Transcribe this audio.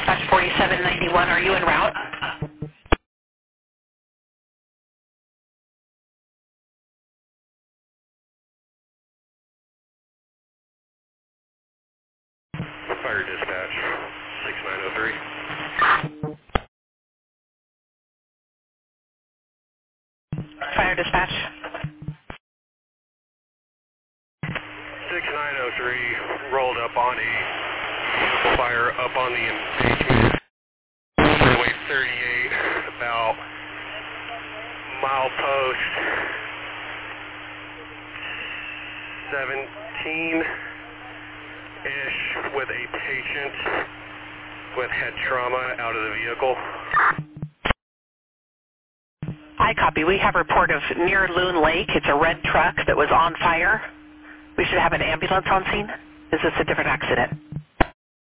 dispatch 4791. Are you en route? Fire dispatch 6903. Fire dispatch. 6903 rolled up on a vehicle fire up on the embankment. Highway 38, about milepost 17-ish with a patient with head trauma out of the vehicle. I copy. We have a report of near Loon Lake. It's a red truck that was on fire. We should have an ambulance on scene. Is this a different accident?